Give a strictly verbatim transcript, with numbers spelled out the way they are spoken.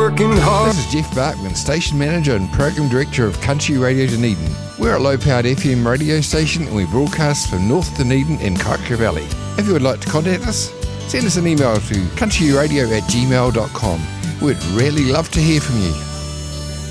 working hard. This is Jeff Barkman, Station Manager and Program Director of Country Radio Dunedin. We're a low-powered F M radio station and we broadcast from North Dunedin and Kaikoura Valley. If you would like to contact us, send us an email to countryradio at gmail dot com. We'd really love to hear from you.